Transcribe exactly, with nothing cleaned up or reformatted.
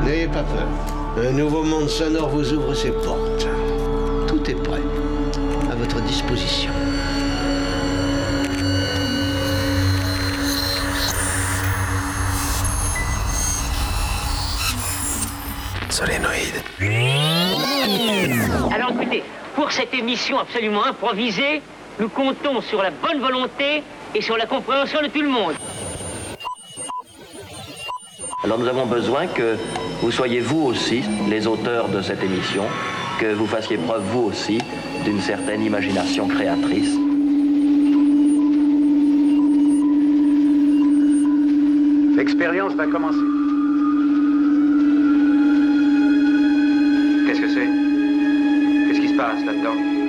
N'ayez pas peur. Un nouveau monde sonore vous ouvre ses portes. Tout est prêt. À votre disposition. Solénoïde. Alors écoutez, pour cette émission absolument improvisée, nous comptons sur la bonne volonté et sur la compréhension de tout le monde. Alors nous avons besoin que vous soyez vous aussi les auteurs de cette émission, que vous fassiez preuve vous aussi d'une certaine imagination créatrice. L'expérience va commencer.